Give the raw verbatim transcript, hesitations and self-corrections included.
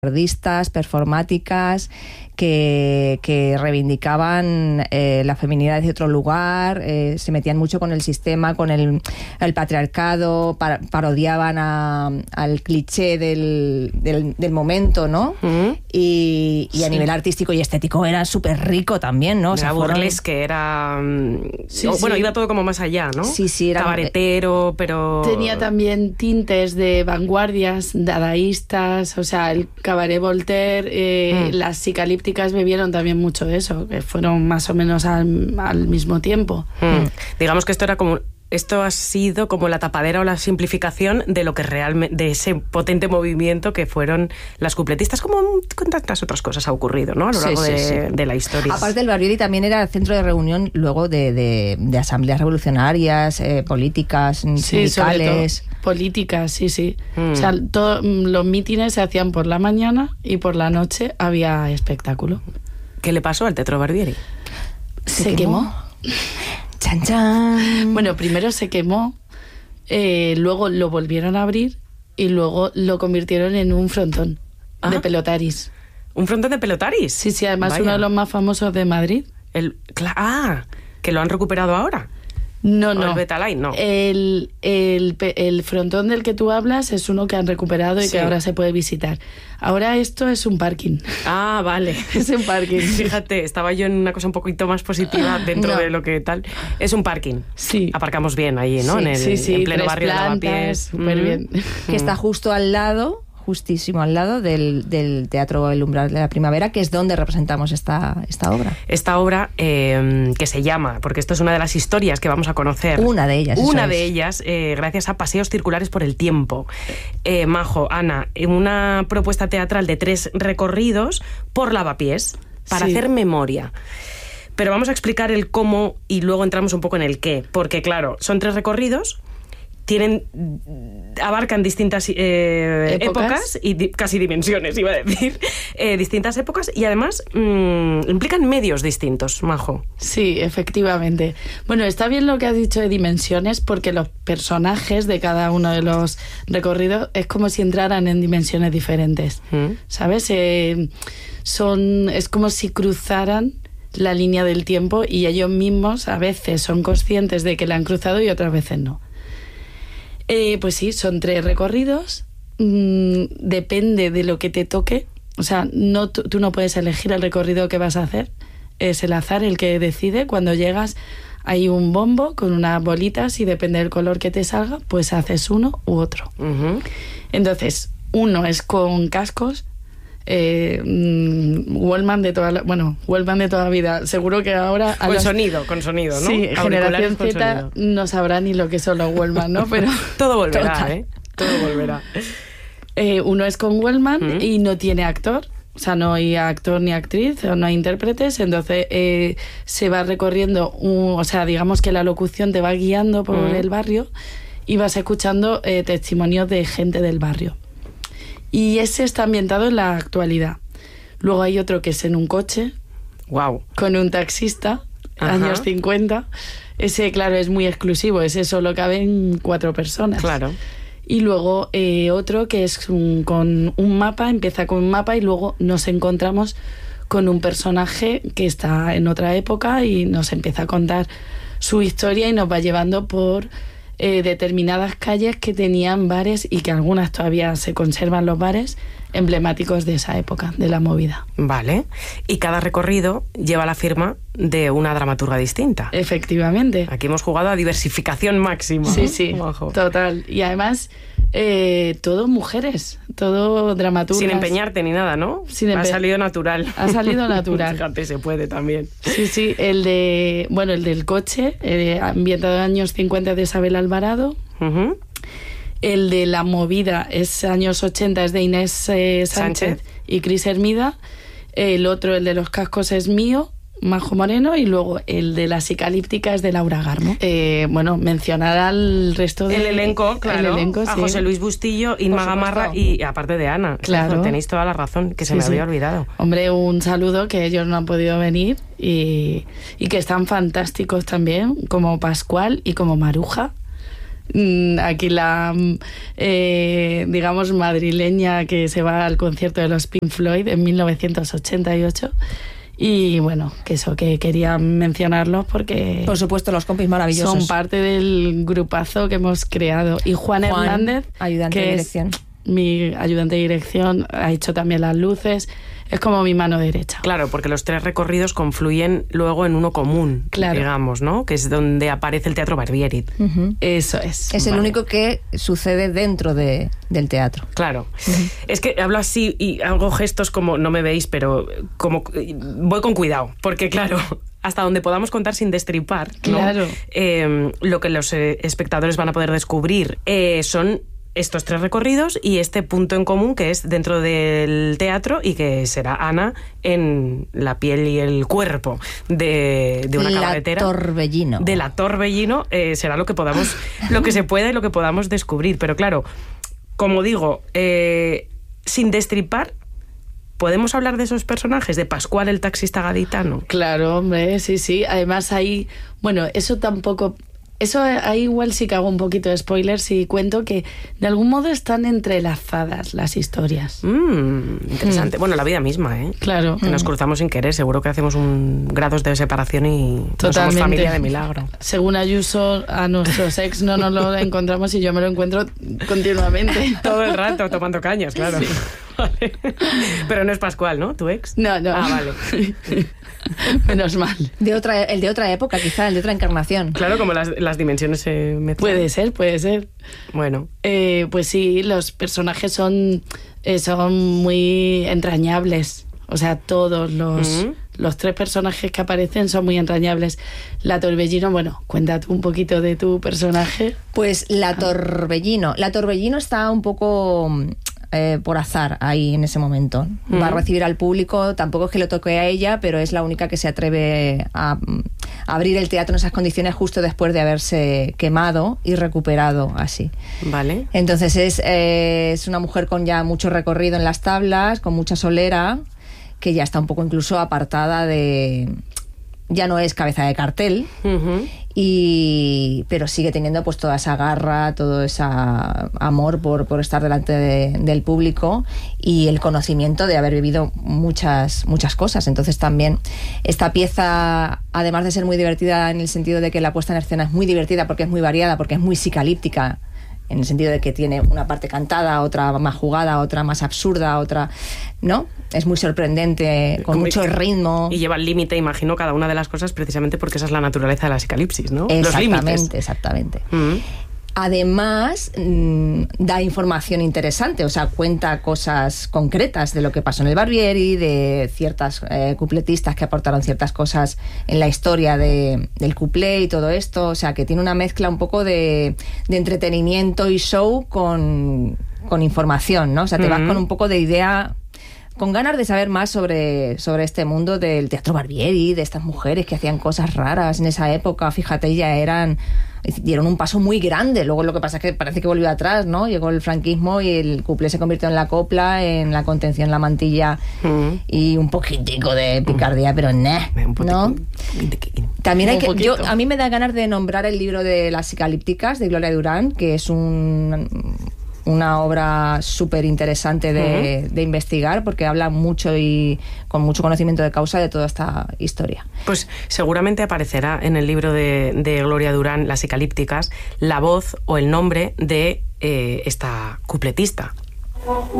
vanguardistas, performáticas, que, que reivindicaban eh, la feminidad de otro lugar, eh, se metían mucho con el sistema, con el, el patriarcado, par, parodiaban a, al cliché del, del, del momento, ¿no? Uh-huh. Y, y sí. a nivel artístico y estético era súper rico también, ¿no? O sea, era burlesque, fueron... era... Sí, no, sí. Bueno, iba todo como más allá, ¿no? Sí, sí. Era... Cabaretero, pero... Tenía también tintes de vanguardias, dadaístas, o sea, el cabaret Voltaire, eh, mm. las psicalípticas bebieron también mucho de eso, que fueron más o menos al, al mismo tiempo. Mm. Digamos que esto era como... Esto ha sido como la tapadera o la simplificación de lo que realmente, de ese potente movimiento que fueron las cupletistas, como con tantas otras cosas ha ocurrido, ¿no? A lo largo sí, sí, de, sí. de la historia. Aparte, el Barbieri también era el centro de reunión luego de, de, de asambleas revolucionarias, eh, políticas, sí, sindicales. Políticas, sí, sí. Mm. O sea, todo, los mítines se hacían por la mañana y por la noche había espectáculo. ¿Qué le pasó al Teatro Barbieri? Se, se quemó. quemó. Chan, chan. Bueno, primero se quemó, eh, luego lo volvieron a abrir y luego lo convirtieron en un frontón ah. de pelotaris. ¿Un frontón de pelotaris? Sí, sí, además Vaya. uno de los más famosos de Madrid. El, ah, que lo han recuperado ahora. No, no. El Betalay, no. El, el, el frontón del que tú hablas es uno que han recuperado y sí. que ahora se puede visitar. Ahora esto es un parking. Ah, vale. Es un parking. Fíjate, estaba yo en una cosa un poquito más positiva dentro no. de lo que tal. Es un parking. Sí. Aparcamos bien ahí, ¿no? Sí, en el sí, sí, en pleno tres barrio plantas, de Lavapiés. Súper mm. bien. Que está justo al lado... justísimo al lado del, del Teatro El Umbral de la Primavera, que es donde representamos esta, esta obra. Esta obra eh, que se llama, porque esto es una de las historias que vamos a conocer. Una de ellas. Una de es. ellas, eh, gracias a Paseos Circulares por el Tiempo. Eh, Majo, Ana, una propuesta teatral de tres recorridos por Lavapiés, para sí. hacer memoria. Pero vamos a explicar el cómo y luego entramos un poco en el qué, porque claro, son tres recorridos, tienen abarcan distintas eh, ¿Épocas? épocas y di, casi dimensiones, iba a decir, eh, distintas épocas y además mmm, implican medios distintos, Majo. Sí, efectivamente. Bueno, está bien lo que has dicho de dimensiones porque los personajes de cada uno de los recorridos es como si entraran en dimensiones diferentes, ¿Mm? ¿sabes? Eh, son, es como si cruzaran la línea del tiempo y ellos mismos a veces son conscientes de que la han cruzado y otras veces no. Eh, pues sí, son tres recorridos, mm, depende de lo que te toque, o sea, no, tú, tú no puedes elegir el recorrido que vas a hacer, es el azar el que decide. Cuando llegas hay un bombo con unas bolitas y depende del color que te salga, pues haces uno u otro. Uh-huh. Entonces, uno es con cascos, eh, mm, Wallman de toda la, bueno, Wallman de toda la vida, seguro que ahora con los, sonido, con sonido, ¿no? Sí, generación Z no sabrá ni lo que son los Wallman, ¿no? Pero todo volverá, total. ¿eh? Todo volverá. Eh, uno es con Wallman ¿Mm? y no tiene actor, o sea, no hay actor ni actriz, no hay intérpretes, entonces eh, se va recorriendo, un, o sea, digamos que la locución te va guiando por ¿Mm? el barrio y vas escuchando eh, testimonios de gente del barrio. Y ese está ambientado en la actualidad. Luego hay otro que es en un coche. Wow. Con un taxista, Ajá. años cincuenta. Ese, claro, es muy exclusivo. Ese solo caben cuatro personas. Claro. Y luego eh, otro que es un, con un mapa, empieza con un mapa y luego nos encontramos con un personaje que está en otra época y nos empieza a contar su historia y nos va llevando por... Eh, determinadas calles que tenían bares y que algunas todavía se conservan los bares emblemáticos de esa época, de la movida. Vale. Y cada recorrido lleva la firma de una dramaturga distinta. Efectivamente. Aquí hemos jugado a diversificación máxima. Sí, sí, Bajo. Total. Y además, eh, todo mujeres, todo dramaturgas. Sin empeñarte ni nada, ¿no? Sin empe- ha salido natural. Ha salido natural. Fíjate, se puede también. Sí, sí. El de, bueno, el del coche, eh, ambientado en años cincuenta de Isabel Alvarado. Uh-huh. El de la movida es años ochenta, es de Inés eh, Sánchez, Sánchez y Cris Hermida. El otro, el de los cascos, es mío, Majo Moreno, y luego el de la psicalíptica es de Laura Garmo. Eh, bueno, mencionar al resto del de, elenco, claro, el elenco, a sí. José Luis Bustillo, Inma Gamarra y aparte de Ana. Claro. Tenéis toda la razón, que se sí, me había sí. olvidado. Hombre, un saludo, que ellos no han podido venir y, y que están fantásticos también, como Pascual y como Maruja. Aquí la, eh, digamos, madrileña que se va al concierto de los Pink Floyd en mil novecientos ochenta y ocho. Y bueno, que eso, que quería mencionarlos porque... Por supuesto, los compis maravillosos. Son parte del grupazo que hemos creado. Y Juan, Juan Hernández, ayudante que de dirección. Es mi ayudante de dirección, ha hecho también las luces. Es como mi mano derecha. Claro, porque los tres recorridos confluyen luego en uno común, claro, digamos, ¿no? Que es donde aparece el Teatro Barbieri. Uh-huh. Eso es. Es vale. el único que sucede dentro de, del teatro. Claro. Uh-huh. Es que hablo así y hago gestos como, no me veis, pero como voy con cuidado, porque claro... hasta donde podamos contar sin destripar, ¿no? Claro. Eh, lo que los eh, espectadores van a poder descubrir eh, son estos tres recorridos y este punto en común que es dentro del teatro y que será Ana en la piel y el cuerpo de, de una la cabaretera. Torbellino. De la Torbellino. Eh, será lo que podamos, lo que se pueda y lo que podamos descubrir. Pero claro, como digo, eh, sin destripar, ¿podemos hablar de esos personajes? De Pascual, el taxista gaditano. Claro, hombre, sí, sí. Además ahí, bueno, eso tampoco... Eso ahí igual sí que hago un poquito de spoilers y cuento que de algún modo están entrelazadas las historias. Mm, interesante. Mm. Bueno, la vida misma, ¿eh? Claro. Que mm. nos cruzamos sin querer. Seguro que hacemos un grados de separación y no somos familia de milagro. Según Ayuso, a nuestros ex no nos lo encontramos y yo me lo encuentro continuamente. Todo el rato tomando cañas, claro. Sí. Vale. Pero no es Pascual, ¿no? ¿Tu ex? No, no. Ah, vale. Menos mal. De otra, el de otra época, quizá, el de otra encarnación. Claro, como las, las dimensiones se mezclan. Puede ser, puede ser. Bueno. Eh, pues sí, los personajes son, eh, son muy entrañables. O sea, todos los, uh-huh. los tres personajes que aparecen son muy entrañables. La Torbellino, bueno, cuéntate un poquito de tu personaje. Pues la Torbellino. La Torbellino está un poco... Eh, por azar ahí en ese momento. Uh-huh. Va a recibir al público, tampoco es que lo toque a ella, pero es la única que se atreve a, a abrir el teatro en esas condiciones justo después de haberse quemado y recuperado así. Vale. Entonces es, eh, es una mujer con ya mucho recorrido en las tablas, con mucha solera, que ya está un poco incluso apartada de... ya no es cabeza de cartel, uh-huh. y pero sigue teniendo pues toda esa garra, todo ese amor por, por estar delante de, del público y el conocimiento de haber vivido muchas, muchas cosas. Entonces también esta pieza, además de ser muy divertida en el sentido de que la puesta en escena es muy divertida porque es muy variada, porque es muy psicalíptica, en el sentido de que tiene una parte cantada, otra más jugada, otra más absurda, otra... ¿no? Es muy sorprendente, con mucho ritmo. Y lleva al límite, imagino, cada una de las cosas precisamente porque esa es la naturaleza de la psicalipsis, ¿no? Exactamente, Los límites. Exactamente. Mm. Además, mmm, da información interesante, o sea, cuenta cosas concretas de lo que pasó en el Barbieri, de ciertas eh, cupletistas que aportaron ciertas cosas en la historia de, del cuplé y todo esto, o sea, que tiene una mezcla un poco de, de entretenimiento y show con, con información, ¿no? O sea, te mm-hmm. vas con un poco de idea... con ganas de saber más sobre, sobre este mundo del teatro Barbieri, de estas mujeres que hacían cosas raras en esa época. Fíjate, ya eran dieron un paso muy grande. Luego lo que pasa es que parece que volvió atrás, ¿no? Llegó el franquismo y el cuplé se convirtió en la copla, en la contención, la mantilla mm. y un poquitico de picardía, mm. pero nah, ¿no? También hay que... Yo, a mí me da ganas de nombrar el libro de Las psicalípticas de Gloria Durán, que es un... una obra súper interesante de, uh-huh. de investigar, porque habla mucho y con mucho conocimiento de causa de toda esta historia. Pues seguramente aparecerá en el libro de, de Gloria Durán, Las psicalípticas, la voz o el nombre de eh, esta cupletista.